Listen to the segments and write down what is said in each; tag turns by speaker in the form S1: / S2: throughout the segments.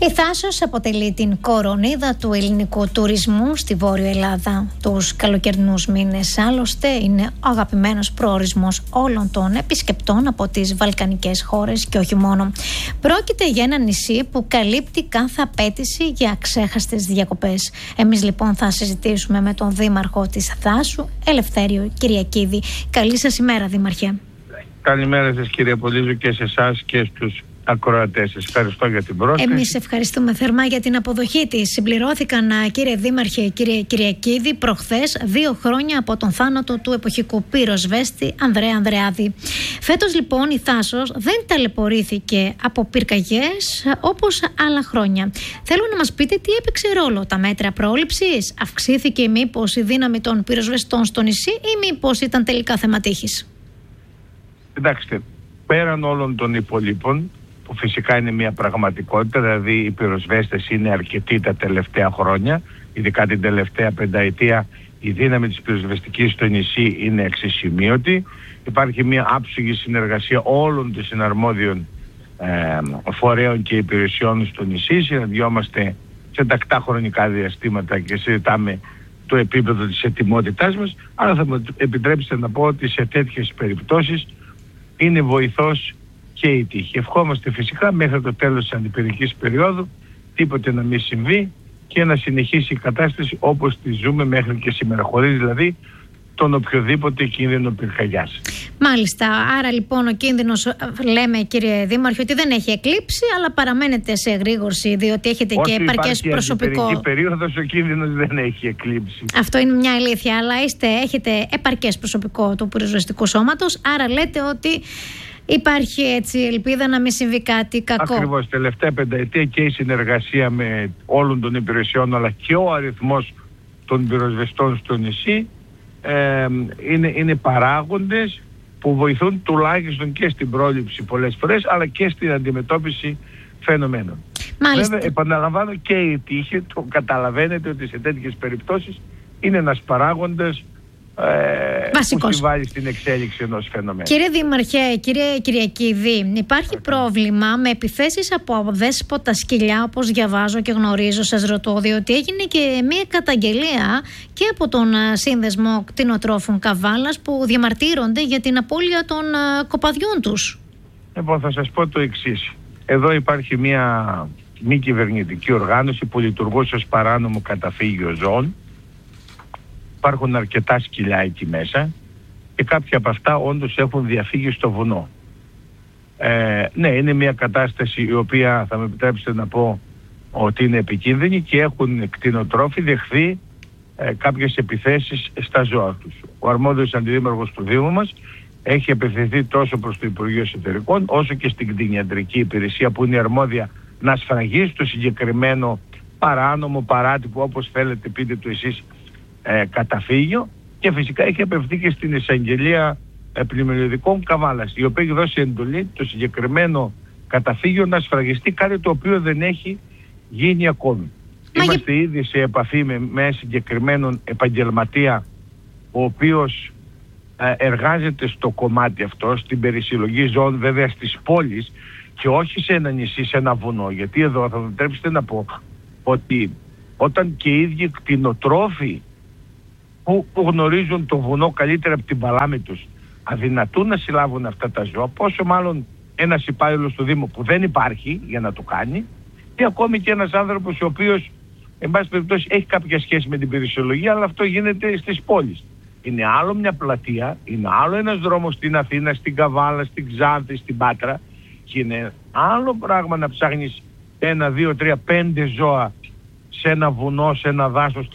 S1: Η Θάσος αποτελεί την κορονίδα του ελληνικού τουρισμού στη Βόρεια Ελλάδα τους καλοκαιρινούς μήνες. Άλλωστε είναι ο αγαπημένος προορισμός όλων των επισκεπτών από τις βαλκανικές χώρες και όχι μόνο. Πρόκειται για ένα νησί που καλύπτει κάθε απέτηση για αξέχαστες διακοπές. Εμείς λοιπόν θα συζητήσουμε με τον Δήμαρχο της Θάσου, Ελευθέριο Κυριακίδη. Καλή σας ημέρα, Δήμαρχε.
S2: Καλημέρα σας, κύριε Πολύζου, και σε εσάς και στους ακροατές σας. Ευχαριστώ για την πρόσκληση.
S1: Εμείς ευχαριστούμε θερμά για την αποδοχή της. Συμπληρώθηκαν, κύριε Δήμαρχε, κύριε Κυριακίδη, προχθές 2 χρόνια από τον θάνατο του εποχικού πυροσβέστη Ανδρέα Ανδρεάδη. Φέτος λοιπόν η Θάσος δεν ταλαιπωρήθηκε από πυρκαγιές όπως άλλα χρόνια. Θέλω να μας πείτε τι έπαιξε ρόλο, τα μέτρα πρόληψης, αυξήθηκε μήπως η δύναμη των πυροσβεστών στο νησί ή μήπως ήταν τελικά θέμα τύχης?
S2: Κοιτάξτε, πέραν όλων των υπολείπων, που φυσικά είναι μια πραγματικότητα, δηλαδή οι πυροσβέστες είναι αρκετοί τα τελευταία χρόνια, ειδικά την τελευταία πενταετία η δύναμη της πυροσβεστικής στο νησί είναι εξισημείωτη. Υπάρχει μια άψογη συνεργασία όλων των συναρμόδιων φορέων και υπηρεσιών στο νησί. Συναντιόμαστε σε τακτά χρονικά διαστήματα και συζητάμε το επίπεδο της ετοιμότητάς μας, αλλά θα μου επιτρέψετε να πω ότι σε τέτοιες περιπτώσεις είναι βοηθός και η τύχη. Ευχόμαστε φυσικά μέχρι το τέλος της αντιπυρικής περίοδου τίποτε να μην συμβεί και να συνεχίσει η κατάσταση όπως τη ζούμε μέχρι και σήμερα, χωρίς δηλαδή τον οποιοδήποτε κίνδυνο πυρκαγιάς.
S1: Μάλιστα. Άρα λοιπόν ο κίνδυνος, λέμε κύριε Δήμαρχε, ότι δεν έχει εκλείψει, αλλά παραμένετε σε εγρήγορση, διότι έχετε και επαρκές προσωπικό.
S2: Όσο υπάρχει περίοδος, ο κίνδυνος δεν έχει εκλείψει.
S1: Αυτό είναι μια αλήθεια, αλλά έχετε επαρκές προσωπικό του πυροσβεστικού σώματος, άρα λέτε ότι υπάρχει έτσι ελπίδα να μην συμβεί κάτι κακό. Ακριβώς.
S2: Τελευταία πενταετία και η συνεργασία με όλων των υπηρεσιών, αλλά και ο αριθμός των πυροσβεστών στο νησί είναι παράγοντες που βοηθούν τουλάχιστον και στην πρόληψη πολλές φορές, αλλά και στην αντιμετώπιση φαινομένων.
S1: Μάλιστα.
S2: Βέβαια, επαναλαμβάνω, και η τύχη, το καταλαβαίνετε ότι σε τέτοιες περιπτώσεις είναι ένας παράγοντας που συμβάλλει στην εξέλιξη ενός φαινομένου.
S1: Κύριε Δήμαρχε, κύριε Κυριακίδη, υπάρχει πρόβλημα με επιθέσεις από αδέσποτα σκυλιά, όπως διαβάζω και γνωρίζω, σας ρωτώ, διότι έγινε και μια καταγγελία και από τον Σύνδεσμο Κτηνοτρόφων Καβάλας που διαμαρτύρονται για την απώλεια των κοπαδιών τους.
S2: Λοιπόν, θα σας πω το εξής. Εδώ υπάρχει μια μη κυβερνητική οργάνωση που λειτουργούσε ως παράνομο καταφύγιο ζώων. Υπάρχουν αρκετά σκυλιά εκεί μέσα και κάποια από αυτά όντως έχουν διαφύγει στο βουνό. Ναι, είναι μια κατάσταση η οποία θα με επιτρέψετε να πω ότι είναι επικίνδυνη και έχουν κτηνοτρόφοι δεχθεί κάποιες επιθέσεις στα ζώα τους. Ο αρμόδιος αντιδήμαρχος του Δήμου μας έχει απευθυνθεί τόσο προς το Υπουργείο Εσωτερικών όσο και στην κτηνιατρική υπηρεσία που είναι αρμόδια να σφραγίσει το συγκεκριμένο παράνομο, παράτυπο, όπως θέλετε πείτε το εσείς, καταφύγιο, και φυσικά έχει απευθύνει και στην εισαγγελία πλημμυριωδικών Καβάλας, η οποία έχει δώσει εντολή το συγκεκριμένο καταφύγιο να σφραγιστεί, κάτι το οποίο δεν έχει γίνει ακόμη. Είμαστε ήδη σε επαφή με συγκεκριμένον επαγγελματία, ο οποίος εργάζεται στο κομμάτι αυτό, στην περισυλλογή ζώων, βέβαια στις πόλεις και όχι σε ένα νησί, σε ένα βουνό, γιατί εδώ θα μου επιτρέψετε να πω ότι όταν και οι ίδιοι κτηνοτρόφοι που γνωρίζουν το βουνό καλύτερα από την παλάμη τους αδυνατούν να συλλάβουν αυτά τα ζώα, πόσο μάλλον ένας υπάλληλος του Δήμου που δεν υπάρχει για να το κάνει, ή ακόμη και ένας άνθρωπος ο οποίος εν πάση περιπτώσει έχει κάποια σχέση με την περιουσιολογία, αλλά αυτό γίνεται στις πόλεις. Είναι άλλο μια πλατεία, είναι άλλο ένας δρόμος στην Αθήνα, στην Καβάλα, στην Ξάνθη, στην Πάτρα, και είναι άλλο πράγμα να ψάχνεις 1, 2, 3, 5 ζώα σε ένα βουνό, σε ένα δάσος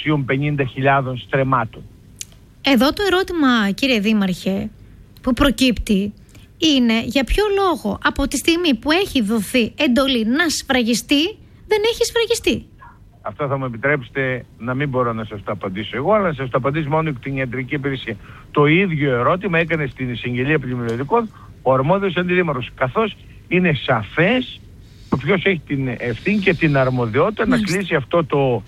S2: 350.000 στρεμμάτων.
S1: Εδώ το ερώτημα, κύριε Δήμαρχε, που προκύπτει είναι για ποιο λόγο από τη στιγμή που έχει δοθεί εντολή να σφραγιστεί δεν έχει σφραγιστεί.
S2: Αυτό θα μου επιτρέψετε να μην μπορώ να σας το απαντήσω εγώ, αλλά να σας το απαντήσει μόνο η κτηνιατρική υπηρεσία. Το ίδιο ερώτημα έκανε στην εισαγγελία πλημμυριωδικών ο αρμόδιος αντιδήμαρχος, καθώς είναι σαφές ποιος έχει την ευθύνη και την αρμοδιότητα να κλείσει αυτό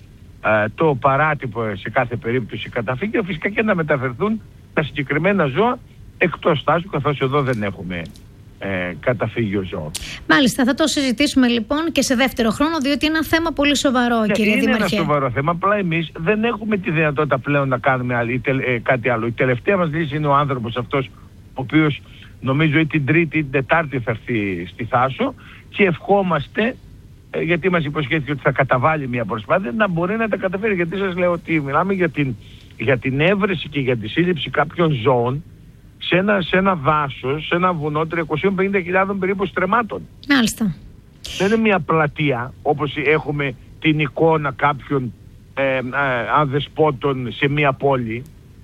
S2: το παράτυπο σε κάθε περίπτωση καταφύγιο, φυσικά και να μεταφερθούν τα συγκεκριμένα ζώα εκτός Θάσου, καθώς εδώ δεν έχουμε καταφύγιο ζώων.
S1: Μάλιστα, θα το συζητήσουμε λοιπόν και σε δεύτερο χρόνο, διότι είναι ένα θέμα πολύ σοβαρό, κύριε Δήμαρχε.
S2: Είναι ένα σοβαρό θέμα, απλά εμείς δεν έχουμε τη δυνατότητα πλέον να κάνουμε κάτι άλλο. Η τελευταία μας λύση είναι ο άνθρωπος αυτός, ο οποίος νομίζω ή την Τρίτη ή την Τετάρτη θα έρθει στη Θάσο, και ευχόμαστε, γιατί μας υποσχέθηκε ότι θα καταβάλει μια προσπάθεια, να μπορεί να τα καταφέρει. Γιατί σας λέω ότι μιλάμε για την έβρεση και για τη σύλληψη κάποιων ζώων σε ένα δάσος, σε ένα βουνό 350.000 περίπου στρεμμάτων.
S1: Μάλιστα.
S2: Δεν είναι μια πλατεία όπως έχουμε την εικόνα κάποιων αδεσπότων σε μια πόλη.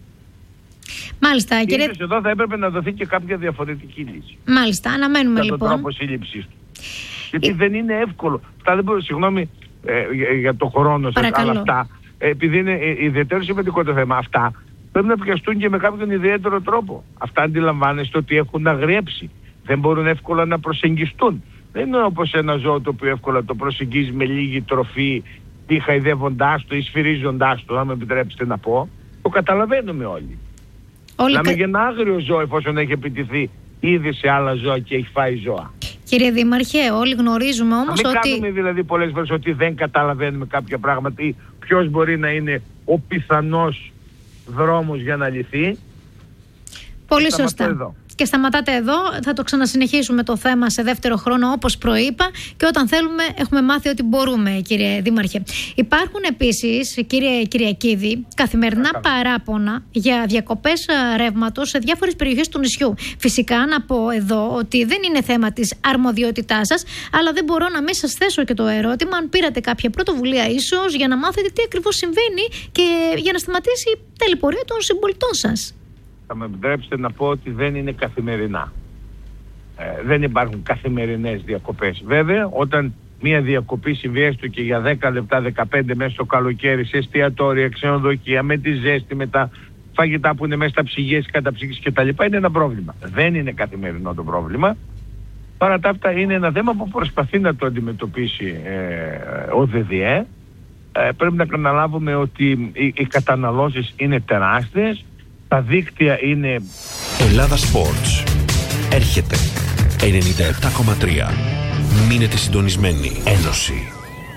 S1: Μάλιστα,
S2: κύριε... Εδώ θα έπρεπε να δοθεί και κάποια διαφορετική λύση.
S1: Μάλιστα, αναμένουμε
S2: για
S1: λοιπόν.
S2: τον τρόπο σύλληψης του. Γιατί δεν είναι εύκολο. Αυτά δεν μπορώ, συγγνώμη για το χρόνο σας, αλλά αυτά, επειδή είναι ιδιαίτερο σημαντικό το θέμα, αυτά πρέπει να πιαστούν και με κάποιον ιδιαίτερο τρόπο. Αυτά αντιλαμβάνεστε ότι έχουν αγριέψει. Δεν μπορούν εύκολα να προσεγγιστούν. Δεν είναι όπως ένα ζώο το οποίο εύκολα το προσεγγίζει με λίγη τροφή ή χαϊδεύοντάς το ή σφυρίζοντάς το, αν με επιτρέψετε να πω. Το καταλαβαίνουμε όλοι. Μιλάμε για ένα άγριο ζώο εφόσον έχει επιτεθεί ήδη σε άλλα ζώα και έχει φάει ζώα.
S1: Κύριε Δήμαρχε, όλοι γνωρίζουμε όμως ότι...
S2: Μην κάνουμε δηλαδή πολλές φορές ότι δεν καταλαβαίνουμε κάποια πράγματα ή ποιος μπορεί να είναι ο πιθανός δρόμος για να λυθεί.
S1: Πολύ σωστά. Και σταματάτε εδώ, θα το ξανασυνεχίσουμε το θέμα σε δεύτερο χρόνο όπως προείπα, και όταν θέλουμε έχουμε μάθει ότι μπορούμε, κύριε Δήμαρχε. Υπάρχουν επίσης, κύριε Κυριακίδη, καθημερινά παράπονα για διακοπές ρεύματος σε διάφορες περιοχές του νησιού. Φυσικά να πω εδώ ότι δεν είναι θέμα της αρμοδιότητάς σας, αλλά δεν μπορώ να μην σας θέσω και το ερώτημα αν πήρατε κάποια πρωτοβουλία ίσως για να μάθετε τι ακριβώς συμβαίνει και για να σταματήσει η ταλαιπωρία των συμπολιτών σας.
S2: Θα με επιτρέψετε να πω ότι δεν είναι καθημερινά. Δεν υπάρχουν καθημερινές διακοπές. Βέβαια, όταν μια διακοπή συμβεί έστω και για 10 λεπτά, 15 μέσα στο καλοκαίρι, σε εστιατόρια, ξενοδοχεία, με τη ζέστη, με τα φαγητά που είναι μέσα στα ψυγεία, καταψύγεις κτλ., είναι ένα πρόβλημα. Δεν είναι καθημερινό το πρόβλημα. Παρά τα αυτά, είναι ένα θέμα που προσπαθεί να το αντιμετωπίσει ο ΔΔΕ. Πρέπει να καταλάβουμε ότι οι καταναλώσεις είναι τεράστιες. Τα δίκτυα είναι...
S3: Ελλάδα Sports. Έρχεται 97,3. Μείνετε συντονισμένοι. Ένωση.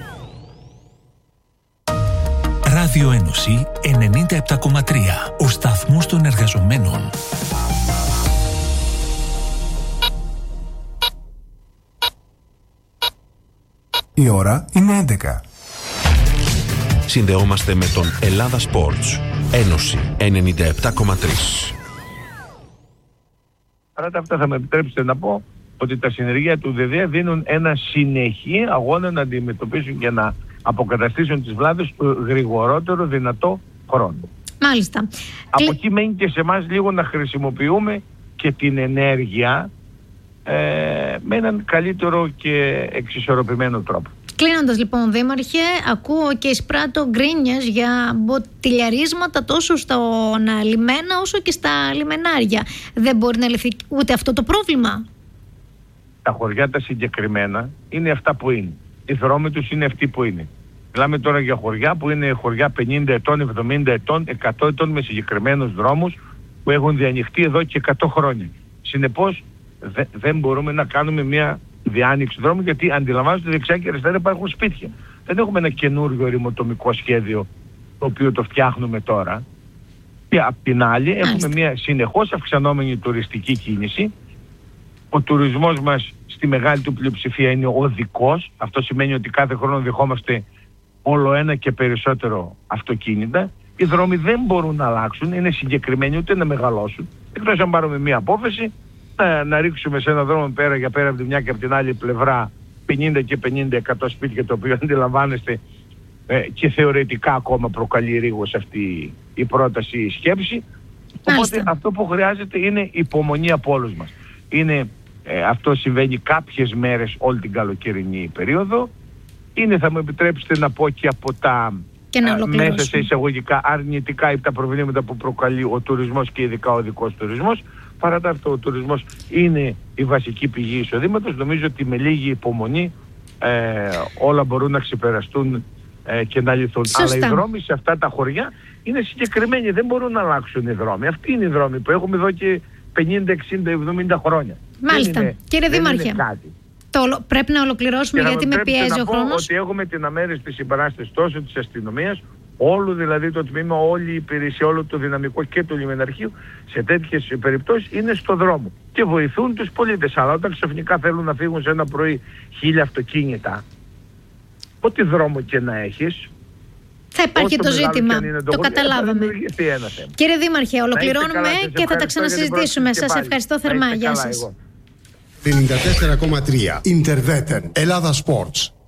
S4: Ράδιο Ένωση 97,3. Ο σταθμός των εργαζομένων.
S5: Η ώρα είναι 11.
S3: Συνδεόμαστε με τον Ελλάδα Sports. Ένωση 97,3.
S2: Παρά τα αυτά θα με επιτρέψετε να πω ότι τα συνεργεία του ΔΔΕ δίνουν ένα συνεχή αγώνα να αντιμετωπίσουν και να αποκαταστήσουν τις βλάβες του γρηγορότερο δυνατό χρόνο.
S1: Μάλιστα.
S2: Από εκεί μένει και σε εμάς λίγο να χρησιμοποιούμε και την ενέργεια με έναν καλύτερο και εξισορροπημένο τρόπο.
S1: Κλείνοντας λοιπόν, Δήμαρχε, ακούω και εισπράττω γκρίνιες για μποτιλιαρίσματα τόσο στον λιμένα όσο και στα λιμενάρια. Δεν μπορεί να λυθεί ούτε αυτό το πρόβλημα?
S2: Τα χωριά τα συγκεκριμένα είναι αυτά που είναι. Οι δρόμοι τους είναι αυτοί που είναι. Μιλάμε τώρα για χωριά που είναι χωριά 50 ετών, 70 ετών, 100 ετών με συγκεκριμένους δρόμους που έχουν διανοιχτεί εδώ και 100 χρόνια. Συνεπώς δεν μπορούμε να κάνουμε μια διάνοιξη δρόμου, γιατί αντιλαμβάνεστε δεξιά και αριστερά υπάρχουν σπίτια. Δεν έχουμε ένα καινούριο ερημοτομικό σχέδιο το οποίο το φτιάχνουμε τώρα. Και απ' την άλλη έχουμε μια συνεχώς αυξανόμενη τουριστική κίνηση. Ο τουρισμός μας στη μεγάλη του πλειοψηφία είναι οδικός. Αυτό σημαίνει ότι κάθε χρόνο δεχόμαστε όλο ένα και περισσότερο αυτοκίνητα. Οι δρόμοι δεν μπορούν να αλλάξουν, είναι συγκεκριμένοι, ούτε να μεγαλώσουν. Εκτός αν πάρουμε μια απόφαση να ρίξουμε σε ένα δρόμο πέρα για πέρα από τη μια και από την άλλη πλευρά 50 και 50 100 σπίτια, το οποίο αντιλαμβάνεστε και θεωρητικά ακόμα προκαλεί ρίγος αυτή η πρόταση, η σκέψη. Οπότε αυτό που χρειάζεται είναι υπομονή από όλους μας. Αυτό συμβαίνει κάποιες μέρες όλη την καλοκαιρινή περίοδο. Είναι, θα μου επιτρέψετε να πω, και από τα μέσα σε εισαγωγικά αρνητικά ή τα προβλήματα που προκαλεί ο τουρισμός και ειδικά ο οδικός τουρισμός. Παρά τα αυτό, ο τουρισμός είναι η βασική πηγή εισοδήματος. Νομίζω ότι με λίγη υπομονή όλα μπορούν να ξεπεραστούν και να λυθούν.
S1: Σωστά.
S2: Αλλά οι δρόμοι σε αυτά τα χωριά είναι συγκεκριμένοι, δεν μπορούν να αλλάξουν οι δρόμοι. Αυτοί είναι οι δρόμοι που έχουμε εδώ και 50, 60, 70 χρόνια.
S1: Μάλιστα. Κύριε Δήμαρχε, πρέπει να ολοκληρώσουμε γιατί με πιέζει ο χρόνος.
S2: Ότι έχουμε την αμέριστη συμπαράσταση τόσο της αστυνομίας, όλο δηλαδή το τμήμα, όλη η υπηρεσία, όλο το δυναμικό και του λιμεναρχείου σε τέτοιες περιπτώσεις είναι στο δρόμο και βοηθούν τους πολίτες. Αλλά όταν ξαφνικά θέλουν να φύγουν σε ένα πρωί 1000 αυτοκίνητα, ό,τι δρόμο και να έχεις,
S1: θα υπάρχει το ζήτημα. Το καταλάβαμε. Κύριε Δήμαρχε, ολοκληρώνουμε και θα τα ξανασυζητήσουμε. Σας ευχαριστώ θερμά. Γεια σας.
S5: 54,3 Interveter Ελλάδα Sports.